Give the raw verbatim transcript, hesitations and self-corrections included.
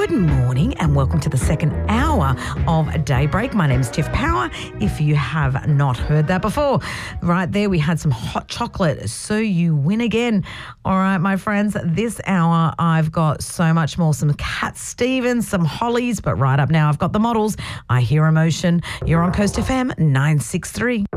Good morning and welcome to the second hour of Daybreak. My name's Tiff Power, if you have not heard that before. Right there, we had some hot chocolate, so you win again. All right, my friends, this hour I've got so much more. Some Cat Stevens, some Hollies, but right up now I've got the models. I Hear Emotion. You're on Coast F M nine six three.